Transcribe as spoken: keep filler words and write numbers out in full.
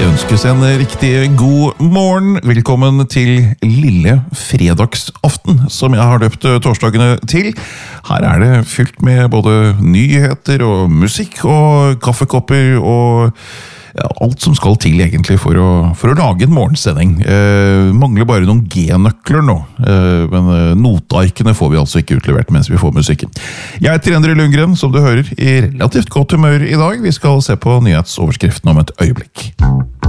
ønskes en riktig god morgen. Velkommen til lille fredagsaften, som jeg har døpt torsdagene til. Her er det fylt med både nyheter og musikk og kaffekopper og ja, alt som skal til egentlig for å, for å lage en morgensending. Eh, mangler bare noen G-nøkler nå, eh, men notarkene får vi altså ikke utlevert mens vi får musikken. Jeg heter Endre Lundgren, som du hører, i relativt godt humør i dag. Vi skal se på nyhetsoverskriften om et øyeblikk.